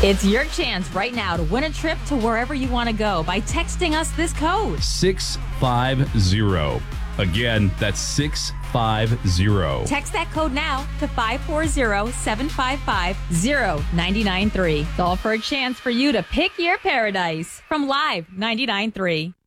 It's your chance right now to win a trip to wherever you want to go by texting us this code. 650. Again, that's 650. Text that code now to 540-755-0993. It's all for a chance for you to pick your paradise from Live 99.3.